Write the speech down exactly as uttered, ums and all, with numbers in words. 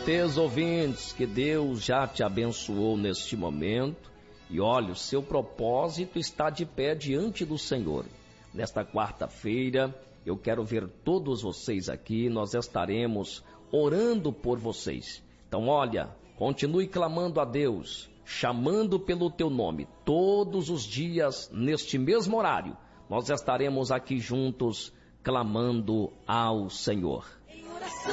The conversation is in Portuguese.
certeza, ouvintes, que Deus já te abençoou neste momento e olha, o seu propósito está de pé diante do Senhor. Nesta quarta-feira, eu quero ver todos vocês aqui, nós estaremos orando por vocês. Então, olha, continue clamando a Deus, chamando pelo teu nome, todos os dias, neste mesmo horário, nós estaremos aqui juntos, clamando ao Senhor.